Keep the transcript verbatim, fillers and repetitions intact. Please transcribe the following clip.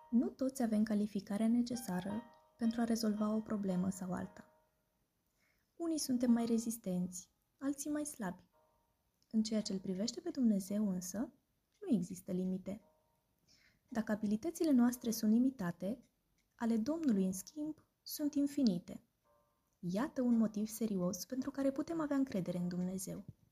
Nu toți avem calificarea necesară pentru a rezolva o problemă sau alta. Unii suntem mai rezistenți, alții mai slabi. În ceea ce îl privește pe Dumnezeu însă, nu există limite. Dacă abilitățile noastre sunt limitate, ale Domnului, în schimb, sunt infinite. Iată un motiv serios pentru care putem avea încredere în Dumnezeu.